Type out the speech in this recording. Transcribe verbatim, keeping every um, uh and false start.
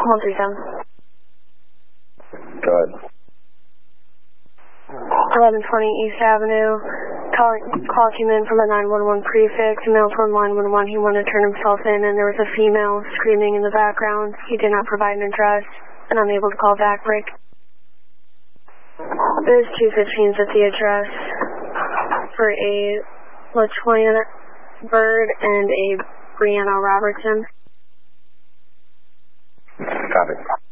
one three seven. Go ahead. eleven twenty East Avenue. Call, call came in from a nine one one prefix. A male from nine one one. He wanted to turn himself in, and there was a female screaming in the background. He did not provide an address, and I'm able to call back break. There's two fifteens at the address for a LaToya Bird and a Brianna Robertson. Copy.